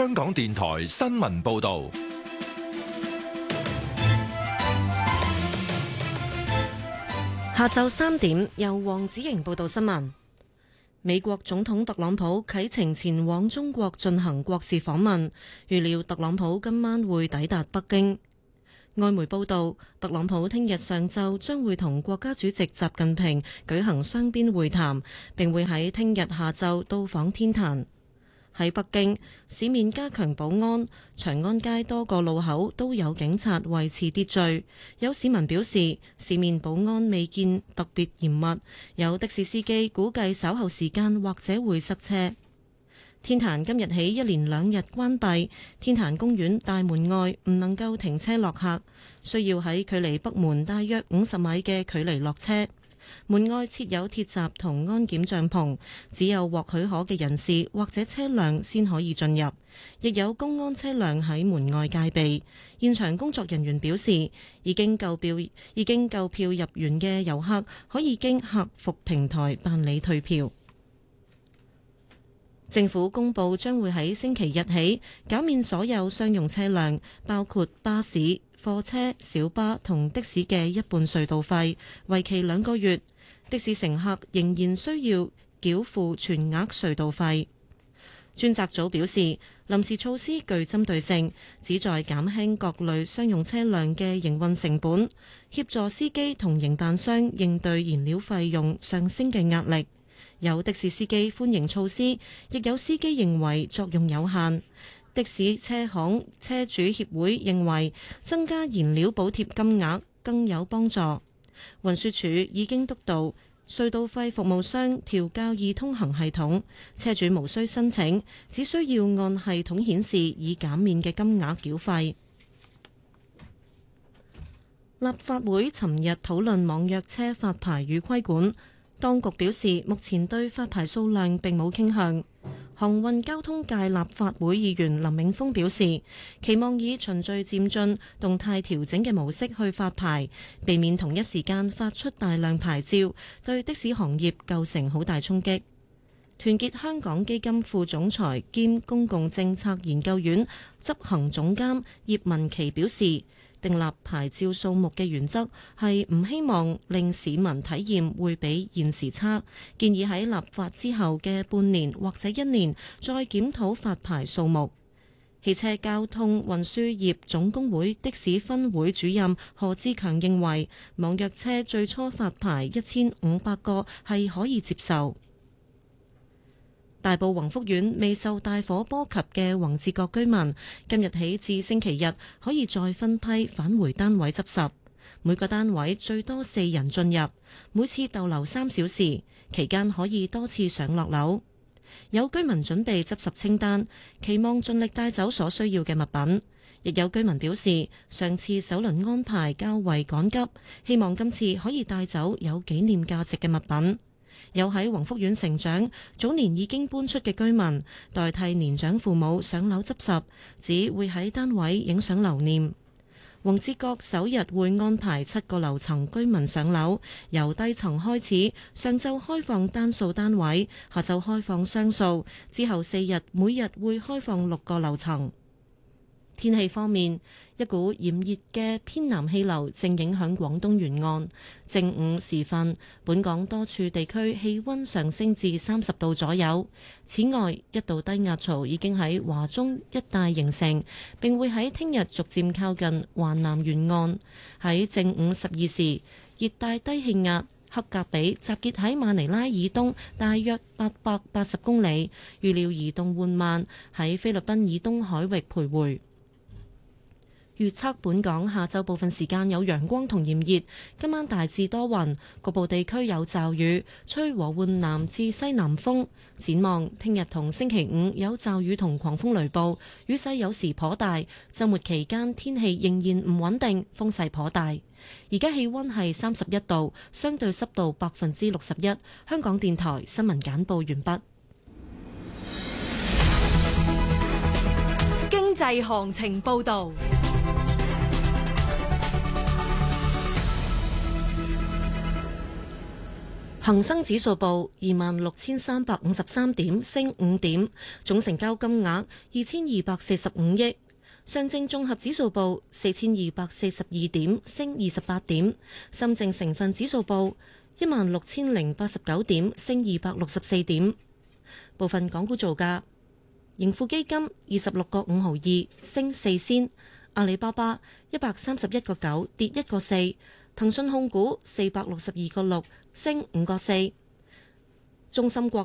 香港電台新聞報道。 下晝3點，由黃子瑩報道新聞。美國總統特朗普啟程前往中國進行國事訪問，預料特朗普今晚會抵達北京。外媒報道，特朗普聽日上晝將會同國家主席習近平舉行雙邊會談，並會喺聽日下晝到訪天壇。喺北京，市面加強保安，長安街多個路口都有警察維持秩序。有市民表示，市面保安未見特別嚴密。有的士司機估計稍後時間或者會塞車。天壇今日起一連2日關閉，天壇公園大門外唔能夠停車落客，需要喺距離北門大約50米嘅距離落車。門外設有鐵閘同安檢帳篷，只有獲許可嘅人士或者車輛先可以進入，亦有公安車輛喺門外戒備。現場工作人員表示，已經購票入園嘅遊客可以經客服平台辦理退票。政府公布將會喺星期日起減免所有商用車輛，包括巴士、貨車、小巴同的士嘅一半隧道費，為期2個月。的士乘客仍然需要繳付全額隧道費。專責組表示，臨時措施具針對性，旨在減輕各類商用車輛嘅營運成本，協助司機同營辦商應對燃料費用上升嘅壓力。有的士司機歡迎措施，亦有司機認為作用有限。的士車行車主協會認為增加燃料補貼金額更有幫助。運輸署已經督導隧道費服務商調校易通行系統，車主無需申請，只需要按系統顯示已減免嘅金額繳費。立法會尋日討論網約車發牌與規管。當局表示，目前對發牌數量並冇傾向。航運交通界立法會議員林永峰表示，期望以循序漸進、動態調整嘅模式去發牌，避免同一時間發出大量牌照，對的士行業構成好大衝擊。團結香港基金副總裁兼公共政策研究院執行總監葉文琪表示，訂立牌照數目嘅原則係唔希望令市民體驗會比現時差，建議喺立法之後嘅半年或者1年再檢討發牌數目。汽車交通運輸業總工會的士分會主任何志強認為，網約車最初發牌1500個係可以接受。大埔宏福苑未受大火波及嘅宏志閣居民，今日起至星期日可以再分批返回單位執拾。每個單位最多4人進入，每次逗留3小時，期間可以多次上落樓。有居民準備執拾清單，期望盡力帶走所需要嘅物品。亦有居民表示，上次首輪安排較為趕急，希望今次可以帶走有紀念價值嘅物品。有喺宏福苑成長、早年已經搬出嘅居民，代替年長父母上樓執拾，只會喺單位影相留念。宏志閣首日會安排7個樓層居民上樓，由低層開始，上晝開放單數單位，下晝開放雙數，之後4日每日會開放6個樓層。天氣方面，一股炎熱嘅偏南氣流正影響廣東沿岸。正午時分，本港多處地區氣溫上升至30度左右。此外，一道低壓槽已經喺華中一帶形成，並會喺聽日逐漸靠近華南沿岸。喺正午12時，熱帶低氣壓克格比集結喺馬尼拉以東大約880公里，預料移動緩慢，喺菲律賓以東海域徘徊。預測本港下晝部分時間有陽光同炎熱，今晚大致多雲，局部地區有驟雨，吹和緩南至西南風。展望聽日同星期五有驟雨同狂風雷暴，雨勢有時頗大。週末期間天氣仍然唔穩定，風勢頗大。而家氣溫係31度，相對濕度61%。香港電台新聞簡報完畢。 經濟行情報道。 恒生指數報26,353點，升5點，總成交金額2,245億。上證綜合指數報4,242點，升28點。深證成分指數報16,089點，升264點。部分港股造價：盈富基金26個5毫2，升4仙；阿里巴巴131個9，跌1個4；騰訊控股462個6，升5個4；中芯國